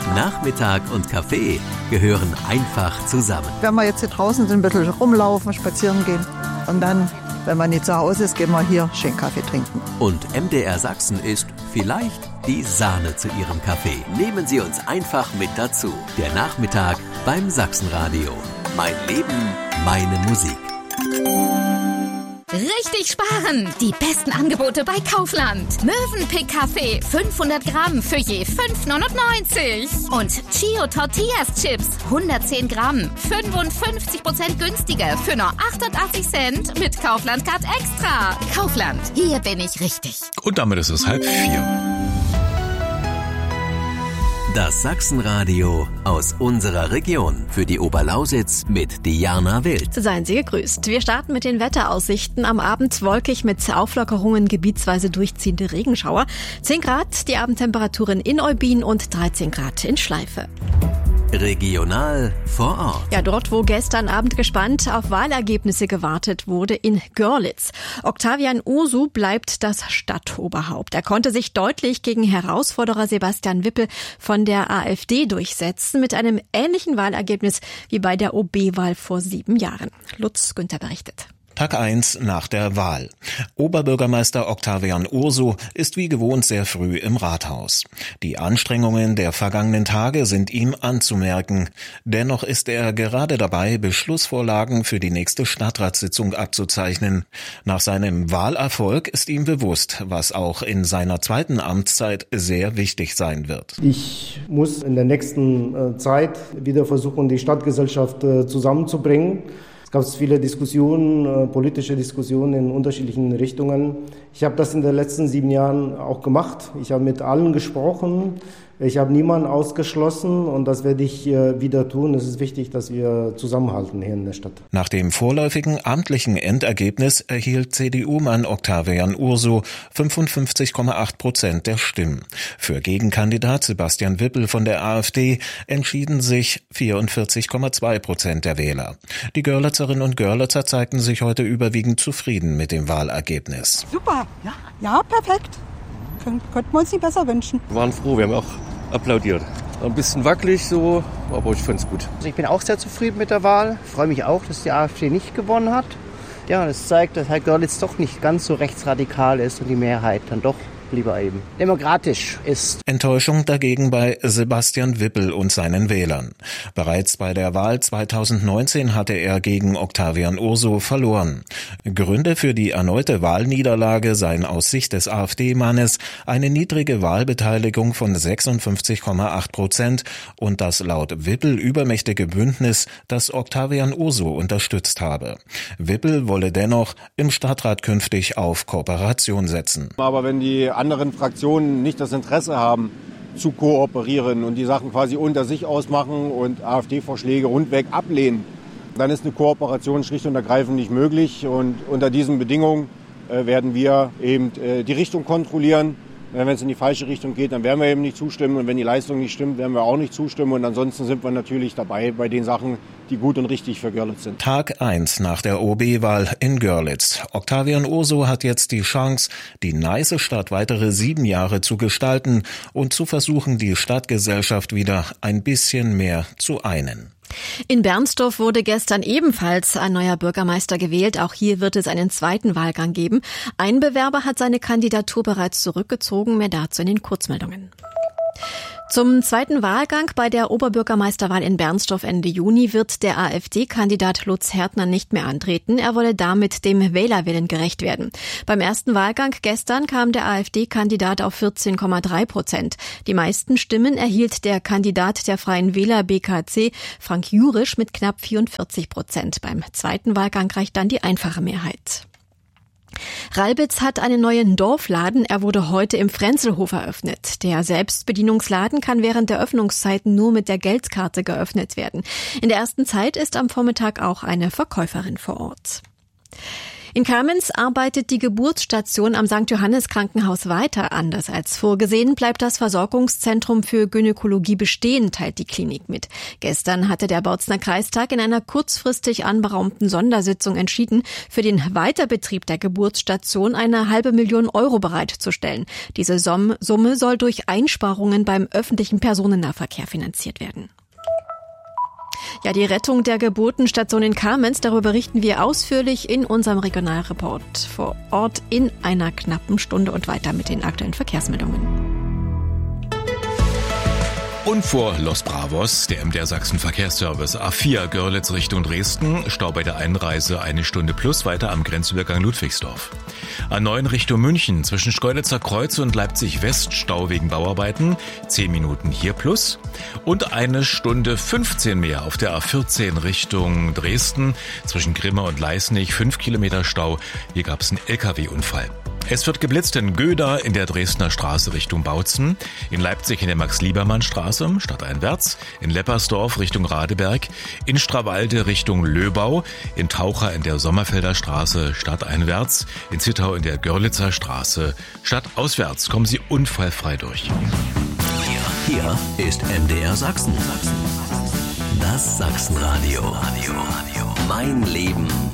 Nachmittag und Kaffee gehören einfach zusammen. Wenn wir jetzt hier draußen sind, ein bisschen rumlaufen, spazieren gehen und dann, wenn man nicht zu Hause ist, gehen wir hier schön Kaffee trinken. Und MDR Sachsen ist vielleicht die Sahne zu Ihrem Kaffee. Nehmen Sie uns einfach mit dazu. Der Nachmittag beim Sachsenradio. Mein Leben, meine Musik. Richtig sparen! Die besten Angebote bei Kaufland. Mövenpick Kaffee 500 Gramm für je 5,99. Und Chio Tortillas Chips 110 Gramm 55% günstiger für nur 88 Cent mit Kaufland Card Extra. Kaufland, hier bin ich richtig. Und damit ist es 3:30. Das Sachsenradio aus unserer Region für die Oberlausitz mit Diana Wild. Seien Sie gegrüßt. Wir starten mit den Wetteraussichten. Am Abend wolkig mit Auflockerungen, gebietsweise durchziehende Regenschauer. 10 Grad die Abendtemperaturen in Eubin und 13 Grad in Schleife. Regional vor Ort. Ja, dort, wo gestern Abend gespannt auf Wahlergebnisse gewartet wurde, in Görlitz. Octavian Ursu bleibt das Stadtoberhaupt. Er konnte sich deutlich gegen Herausforderer Sebastian Wippel von der AfD durchsetzen, mit einem ähnlichen Wahlergebnis wie bei der OB-Wahl vor 7 Jahren. Lutz Günther berichtet. Tag 1 nach der Wahl. Oberbürgermeister Octavian Ursu ist wie gewohnt sehr früh im Rathaus. Die Anstrengungen der vergangenen Tage sind ihm anzumerken. Dennoch ist er gerade dabei, Beschlussvorlagen für die nächste Stadtratssitzung abzuzeichnen. Nach seinem Wahlerfolg ist ihm bewusst, was auch in seiner zweiten Amtszeit sehr wichtig sein wird. Ich muss in der nächsten Zeit wieder versuchen, die Stadtgesellschaft zusammenzubringen. Es gab viele Diskussionen, politische Diskussionen in unterschiedlichen Richtungen. Ich habe das in den letzten 7 Jahren auch gemacht. Ich habe mit allen gesprochen. Ich habe niemanden ausgeschlossen und das werde ich wieder tun. Es ist wichtig, dass wir zusammenhalten hier in der Stadt. Nach dem vorläufigen amtlichen Endergebnis erhielt CDU-Mann Octavian Ursu 55,8% der Stimmen. Für Gegenkandidat Sebastian Wippel von der AfD entschieden sich 44,2% der Wähler. Die Görlitzerinnen und Görlitzer zeigten sich heute überwiegend zufrieden mit dem Wahlergebnis. Super, ja, perfekt. Könnten wir uns nicht besser wünschen. Wir waren froh, wir haben auch applaudiert. Ein bisschen wackelig so, aber ich fand es gut. Also ich bin auch sehr zufrieden mit der Wahl. Ich freue mich auch, dass die AfD nicht gewonnen hat. Ja, das zeigt, dass halt Görlitz doch nicht ganz so rechtsradikal ist und die Mehrheit dann doch lieber eben demokratisch ist. Enttäuschung dagegen bei Sebastian Wippel und seinen Wählern. Bereits bei der Wahl 2019 hatte er gegen Octavian Ursu verloren. Gründe für die erneute Wahlniederlage seien aus Sicht des AfD-Mannes eine niedrige Wahlbeteiligung von 56,8% und das laut Wippel übermächtige Bündnis, das Octavian Ursu unterstützt habe. Wippel wolle dennoch im Stadtrat künftig auf Kooperation setzen. Aber wenn die anderen Fraktionen nicht das Interesse haben, zu kooperieren und die Sachen quasi unter sich ausmachen und AfD-Vorschläge rundweg ablehnen, dann ist eine Kooperation schlicht und ergreifend nicht möglich. Und unter diesen Bedingungen werden wir eben die Richtung kontrollieren. Wenn es in die falsche Richtung geht, dann werden wir eben nicht zustimmen. Und wenn die Leistung nicht stimmt, werden wir auch nicht zustimmen. Und ansonsten sind wir natürlich dabei bei den Sachen, die gut und richtig für Görlitz sind. Tag 1 nach der OB-Wahl in Görlitz. Octavian Ursu hat jetzt die Chance, die Neiße Stadt weitere 7 Jahre zu gestalten und zu versuchen, die Stadtgesellschaft wieder ein bisschen mehr zu einen. In Bernsdorf wurde gestern ebenfalls ein neuer Bürgermeister gewählt. Auch hier wird es einen zweiten Wahlgang geben. Ein Bewerber hat seine Kandidatur bereits zurückgezogen. Mehr dazu in den Kurzmeldungen. Zum zweiten Wahlgang bei der Oberbürgermeisterwahl in Bernsdorf Ende Juni wird der AfD-Kandidat Lutz Härtner nicht mehr antreten. Er wolle damit dem Wählerwillen gerecht werden. Beim ersten Wahlgang gestern kam der AfD-Kandidat auf 14,3%. Die meisten Stimmen erhielt der Kandidat der Freien Wähler BKC, Frank Jurisch, mit knapp 44%. Beim zweiten Wahlgang reicht dann die einfache Mehrheit. Ralbitz hat einen neuen Dorfladen. Er wurde heute im Frenzelhof eröffnet. Der Selbstbedienungsladen kann während der Öffnungszeiten nur mit der Geldkarte geöffnet werden. In der ersten Zeit ist am Vormittag auch eine Verkäuferin vor Ort. In Kamenz arbeitet die Geburtsstation am St. Johannes Krankenhaus weiter. Anders als vorgesehen bleibt das Versorgungszentrum für Gynäkologie bestehen, teilt die Klinik mit. Gestern hatte der Bautzner Kreistag in einer kurzfristig anberaumten Sondersitzung entschieden, für den Weiterbetrieb der Geburtsstation eine 500.000 € bereitzustellen. Diese Summe soll durch Einsparungen beim öffentlichen Personennahverkehr finanziert werden. Ja, die Rettung der Geburtenstation in Kamenz, darüber berichten wir ausführlich in unserem Regionalreport vor Ort in einer knappen Stunde und weiter mit den aktuellen Verkehrsmeldungen. Und vor Los Bravos, der MDR Sachsen Verkehrsservice A4 Görlitz Richtung Dresden, Stau bei der Einreise 1 Stunde plus, weiter am Grenzübergang Ludwigsdorf. A9 Richtung München, zwischen Schkeuditzer Kreuz und Leipzig West, Stau wegen Bauarbeiten, 10 Minuten hier plus. Und 1 Stunde 15 mehr auf der A14 Richtung Dresden, zwischen Grimma und Leisnig, 5 Kilometer Stau, hier gab es einen LKW-Unfall. Es wird geblitzt in Göda in der Dresdner Straße Richtung Bautzen, in Leipzig in der Max-Liebermann-Straße stadteinwärts, in Leppersdorf Richtung Radeberg, in Strawalde Richtung Löbau, in Taucher in der Sommerfelder Straße stadteinwärts, in Zittau in der Görlitzer Straße stadtauswärts. Kommen Sie unfallfrei durch. Hier ist MDR Sachsen. Das Sachsenradio. Mein Leben